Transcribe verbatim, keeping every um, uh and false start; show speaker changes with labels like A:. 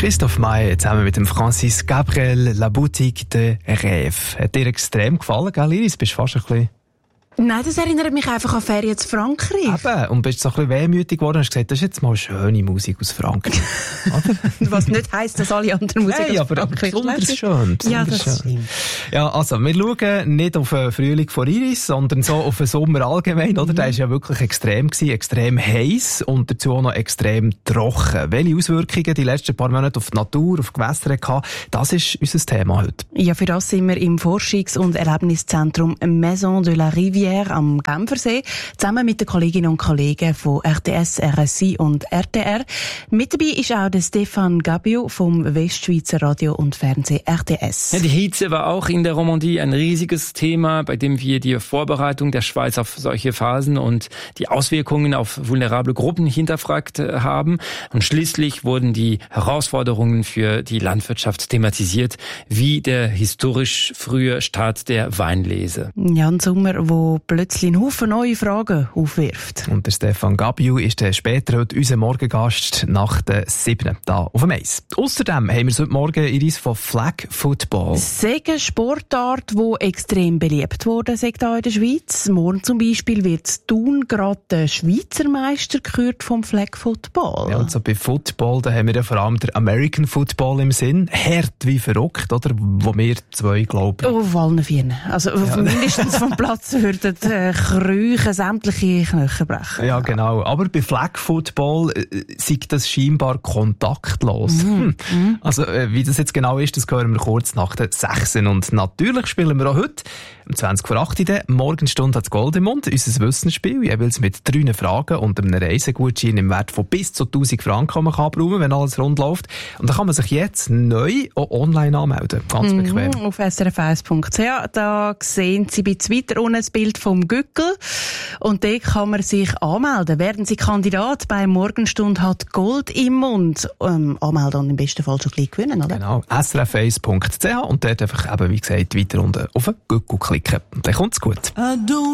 A: Christophe Maé zusammen mit dem Francis Gabriel, La Boutique de Rêve. Hat dir extrem gefallen, gell, Iris? Bist fast ein bisschen...
B: Nein, das erinnert mich einfach an Ferien zu Frankreich.
A: Eben, und bist so ein bisschen wehmütig geworden und hast gesagt, das ist jetzt mal schöne Musik aus Frankreich.
B: Was nicht heisst, dass alle anderen Musik
A: hey,
B: aus
A: aber
B: Frankreich
A: besonders schön. Besonders
B: ja, das
A: schön.
B: stimmt.
A: Ja, also, wir schauen nicht auf den Frühling von Iris, sondern so auf den Sommer allgemein, oder? Mhm. Der war ja wirklich extrem gewesen, extrem heiß und dazu auch noch extrem trocken. Welche Auswirkungen die letzten paar Monate auf die Natur, auf die Gewässer hatten, das ist unser Thema heute.
B: Ja, für das sind wir im Forschungs- und Erlebniszentrum Maison de la Rivière am Genfersee, zusammen mit den Kolleginnen und Kollegen von R T S, R S I und R T R. Mit dabei ist auch der Stefan Gabio vom Westschweizer Radio und Fernsehen R T S.
C: Ja, die Hitze war auch in der Romandie ein riesiges Thema, bei dem wir die Vorbereitung der Schweiz auf solche Phasen und die Auswirkungen auf vulnerable Gruppen hinterfragt haben. Und schließlich wurden die Herausforderungen für die Landwirtschaft thematisiert, wie der historisch frühe Start der Weinlese.
B: Ja, ein Sommer, wo plötzlich einen Haufen neue Fragen aufwirft.
A: Und der Stefan Gabiu ist der später heute unser Morgengast nach der siebten da auf dem Eis. Außerdem haben wir heute Morgen Iris von Flag Football.
B: Eine Sportart, die extrem beliebt wurde, sagt hier in der Schweiz. Morgen zum Beispiel wird Thun gerade der Schweizer Meister gekürt vom Flag Football.
A: Ja, und so bei Football, da haben wir ja vor allem den American Football im Sinn. Hart wie verrückt, oder? Wo wir zwei glauben.
B: Oh, auf allen Vieren. Also ja. Mindestens vom Platz würden äh, Krüchen sämtliche Knochen brechen.
A: Ja, genau. Aber bei Flag Football äh, sei das scheinbar kontaktlos.
B: Mm.
A: Hm. Also äh, wie das jetzt genau ist, das hören wir kurz nach der sechsten. Und natürlich spielen wir auch heute um zwanzig vor acht Uhr Morgenstunde hat Goldemund, unser Wissensspiel, jeweils mit drei Fragen und einem Reisegutschein im Wert von bis zu tausend Franken man kann brauchen, wenn alles rund läuft. Und da kann man sich jetzt neu auch online anmelden. Ganz bequem.
B: Mhm, auf s r f eins punkt c h. Da sehen Sie ein bisschen weiter unten das Bild vom Gückel. Und dort kann man sich anmelden. Werden Sie Kandidat bei Morgenstunde hat Gold im Mund. Ähm, anmelden und im besten Fall schon gleich gewinnen, oder?
A: Genau. s r f eins punkt c h und dort einfach eben, wie gesagt, weiter unten auf den Gückel klicken. Und dann kommt's gut.